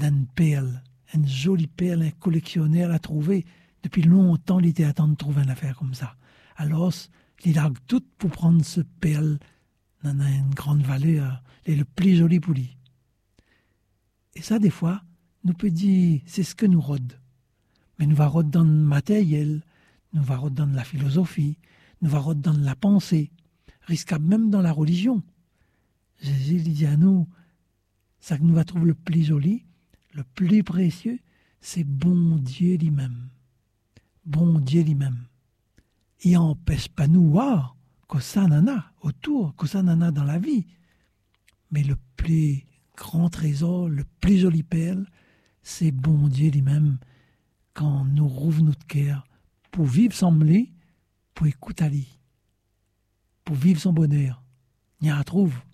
d'une perle, une jolie perle, un collectionneur l'a trouvé. Depuis longtemps, il était attendu de trouver une affaire comme ça. Alors, il a tout pour prendre ce perle dans une grande valeur, et le plus joli pour lui. Et ça, des fois, nous peut dire, c'est ce que nous rôde. Mais nous va rôde dans le matériel, nous va rôde dans la philosophie, nous va rôde dans la pensée, risquable même dans la religion. Jésus dit à nous, ça que nous va trouver le plus joli, le plus précieux, c'est bon Dieu lui-même. Bon Dieu lui-même. Il n'empêche pas nous voir que ça n'en a autour, que ça n'en a dans la vie. Mais le plus grand trésor, le plus joli perle, c'est bon Dieu lui-même quand nous rouvre notre cœur pour vivre sans lui, pour écouter lui, pour vivre son bonheur. Il y a trouve.